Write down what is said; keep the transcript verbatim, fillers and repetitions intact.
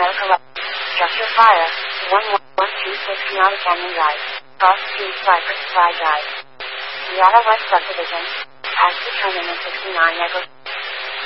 Medical Lab. Structure Fire, one one one two six Sonata Canyon Drive, Cross Street, Cypress Supply Drive. Riata West Subdivision, as determined in sixty-nine Echo.